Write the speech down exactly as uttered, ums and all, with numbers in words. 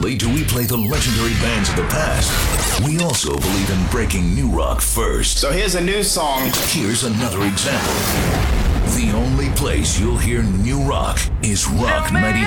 only do we play the legendary bands of the past, we also believe in breaking new rock first. So here's a new song. Here's another example. The only place you'll hear new rock is Rock ninety.